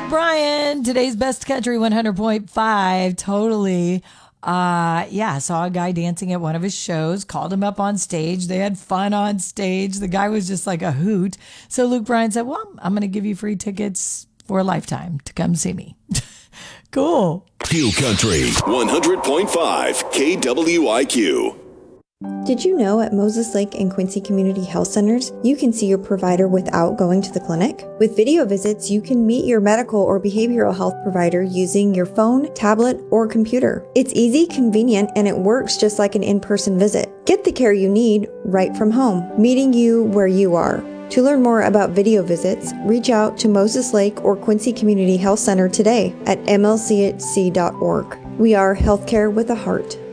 Bryan, today's best country 100.5. Totally. Saw a guy dancing at one of his shows, called him up on stage. They had fun on stage. The guy was just like a hoot. So Luke Bryan said, well, I'm going to give you free tickets for a lifetime to come see me. Cool. Hill Country 100.5 KWIQ. Did you know at Moses Lake and Quincy Community Health Centers, you can see your provider without going to the clinic? With video visits, you can meet your medical or behavioral health provider using your phone, tablet, or computer. It's easy, convenient, and it works just like an in-person visit. Get the care you need right from home, meeting you where you are. To learn more about video visits, reach out to Moses Lake or Quincy Community Health Center today at mlchc.org. We are healthcare with a heart.